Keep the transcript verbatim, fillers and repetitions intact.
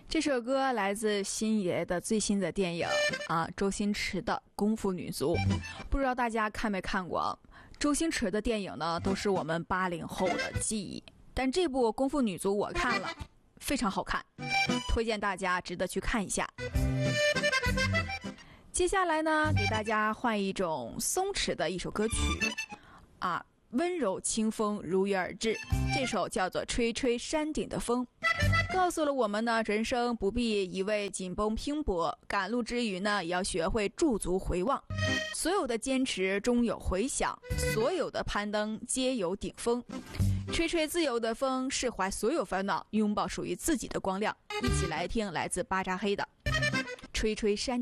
这首歌来自星爷的最新的电影啊，周星驰的《功夫女足》。不知道大家看没看过？周星驰的电影呢，都是我们八零后的记忆。但这部《功夫女足》我看了，非常好看，推荐大家值得去看一下。接下来呢，给大家换一种松弛的一首歌曲啊，温柔清风如约而至。这首叫做《吹吹山顶的风》，告诉了我们呢，人生不必一味紧绷拼搏，赶路之余呢，也要学会驻足回望。所有的坚持终有回响，所有的攀登皆有顶峰。吹吹自由的风，释怀所有烦恼，拥抱属于自己的光亮。一起来听来自巴扎黑的《吹吹山》。